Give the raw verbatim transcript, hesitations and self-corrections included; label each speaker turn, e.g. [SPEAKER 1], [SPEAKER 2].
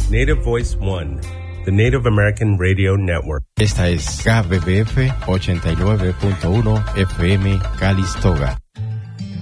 [SPEAKER 1] Native Voice One, the Native American Radio Network.
[SPEAKER 2] Esta es K B B F ochenta y nueve punto uno F M Calistoga.